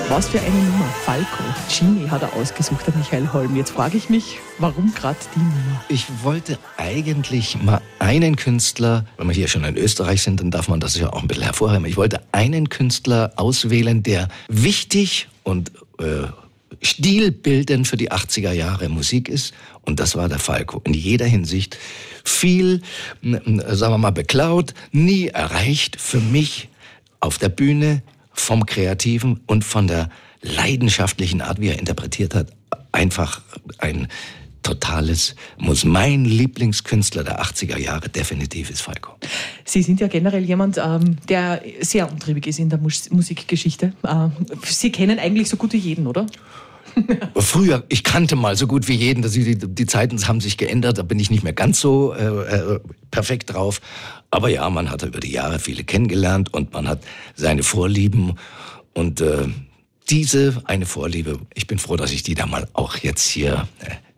Was für eine Nummer. Falco, Genie hat er ausgesucht, der Michael Holm. Jetzt frage ich mich, warum gerade die Nummer? Ich wollte eigentlich mal einen Künstler, wenn wir hier schon in Österreich sind, dann darf man das ja auch ein bisschen hervorheben. Ich wollte einen Künstler auswählen, der wichtig und stilbildend für die 80er Jahre Musik ist. Und das war der Falco. In jeder Hinsicht viel, sagen wir mal, beklaut, nie erreicht. Für mich auf der Bühne, vom Kreativen und von der leidenschaftlichen Art, wie er interpretiert hat, einfach ein totales Muss. Mein Lieblingskünstler der 80er Jahre definitiv ist Falco. Sie sind ja generell jemand, der sehr umtriebig ist in der Musikgeschichte. Sie kennen eigentlich so gut wie jeden, oder? Früher, ich kannte mal so gut wie jeden, die Zeiten haben sich geändert, da bin ich nicht mehr ganz so perfekt drauf. Aber ja, man hat über die Jahre viele kennengelernt und man hat seine Vorlieben. Und diese eine Vorliebe, ich bin froh, dass ich die da mal auch jetzt hier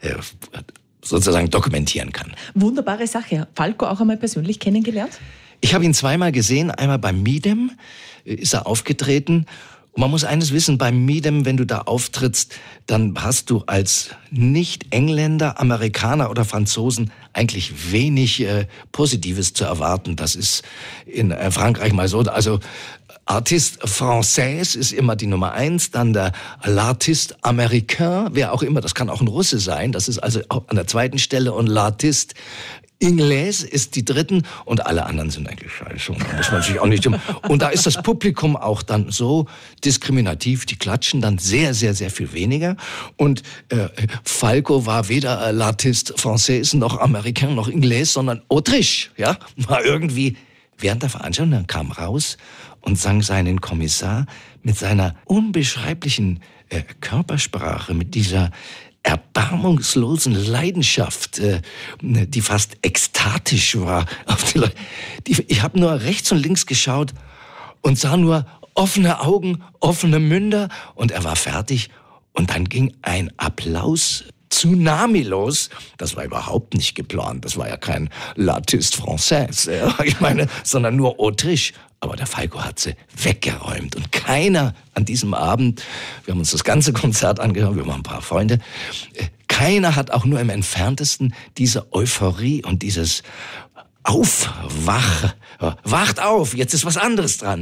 sozusagen dokumentieren kann. Wunderbare Sache. Falco auch einmal persönlich kennengelernt? Ich habe ihn zweimal gesehen, einmal beim Midem ist er aufgetreten. Man muss eines wissen, beim Midem, wenn du da auftrittst, dann hast du als Nicht-Engländer, Amerikaner oder Franzosen eigentlich wenig Positives zu erwarten. Das ist in Frankreich mal so. Also Artiste Français ist immer die Nummer 1, dann der L'artiste Américain, wer auch immer, das kann auch ein Russe sein, das ist also auch an der zweiten Stelle, und L'artiste Inglés ist die dritten und alle anderen sind eigentlich scheiße. Und da muss man sich auch nicht und da ist das Publikum auch dann so diskriminativ, die klatschen dann sehr, sehr, sehr viel weniger. Und Falco war weder L'artiste Français noch Américain noch Inglés, sondern Autriche, ja, war irgendwie während der Veranstaltung, dann kam raus und sang seinen Kommissar mit seiner unbeschreiblichen Körpersprache, mit dieser erbarmungslosen Leidenschaft, die fast ekstatisch war. Auf die Leute. Ich habe nur rechts und links geschaut und sah nur offene Augen, offene Münder und er war fertig. Und dann ging ein Applaus-Tsunami los. Das war überhaupt nicht geplant. Das war ja kein L'artiste Français, ich meine, sondern nur Autriche. Aber der Falco hat sie weggeräumt. Und keiner an diesem Abend, wir haben uns das ganze Konzert angehört, wir waren ein paar Freunde, keiner hat auch nur im Entferntesten diese Euphorie und dieses wacht auf, jetzt ist was anderes dran,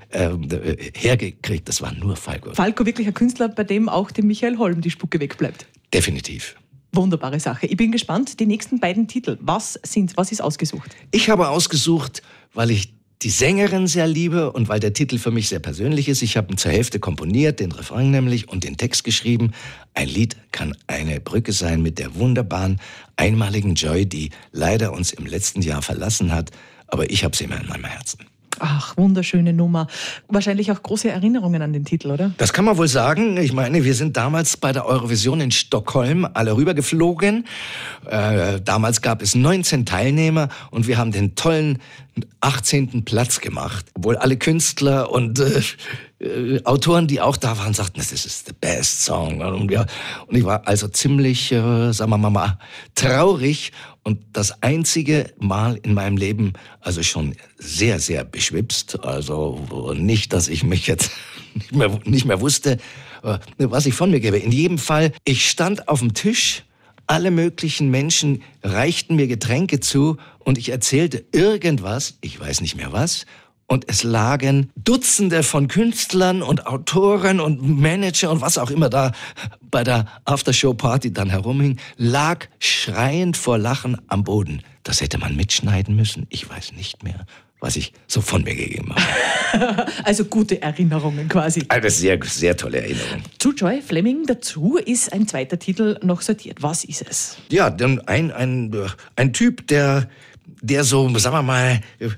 hergekriegt. Das war nur Falco. Falco wirklich ein Künstler, bei dem auch dem Michael Holm die Spucke wegbleibt. Definitiv. Wunderbare Sache. Ich bin gespannt, die nächsten beiden Titel. Was ist ausgesucht? Ich habe ausgesucht, weil ich die Sängerin sehr liebe und weil der Titel für mich sehr persönlich ist. Ich habe ihn zur Hälfte komponiert, den Refrain nämlich, und den Text geschrieben. Ein Lied kann eine Brücke sein mit der wunderbaren, einmaligen Joy, die leider uns im letzten Jahr verlassen hat. Aber ich habe sie immer in meinem Herzen. Ach, wunderschöne Nummer. Wahrscheinlich auch große Erinnerungen an den Titel, oder? Das kann man wohl sagen. Ich meine, wir sind damals bei der Eurovision in Stockholm alle rübergeflogen. Damals gab es 19 Teilnehmer und wir haben den tollen 18. Platz gemacht. Obwohl alle Künstler und Autoren, die auch da waren, sagten, das ist the best song. Und ich war also ziemlich, sagen wir mal, traurig. Und das einzige Mal in meinem Leben, also schon sehr, sehr beschwipst. Also nicht, dass ich mich jetzt nicht mehr wusste, was ich von mir gebe. In jedem Fall, ich stand auf dem Tisch, alle möglichen Menschen reichten mir Getränke zu und ich erzählte irgendwas, ich weiß nicht mehr was. Und es lagen Dutzende von Künstlern und Autoren und Manager und was auch immer da bei der Aftershow-Party dann herumhing, lag schreiend vor Lachen am Boden. Das hätte man mitschneiden müssen. Ich weiß nicht mehr, was ich so von mir gegeben habe. Also gute Erinnerungen quasi. Eine sehr, sehr tolle Erinnerung. Zu Joy Fleming dazu ist ein zweiter Titel noch sortiert. Was ist es? Ja, dann ein Typ, der so, sagen wir mal,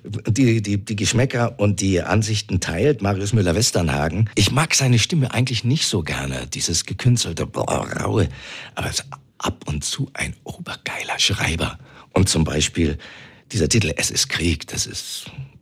die Geschmäcker und die Ansichten teilt, Marius Müller-Westernhagen. Ich mag seine Stimme eigentlich nicht so gerne, dieses gekünstelte, raue, aber es ist ab und zu ein obergeiler Schreiber. Und zum Beispiel dieser Titel Es ist Krieg, das ist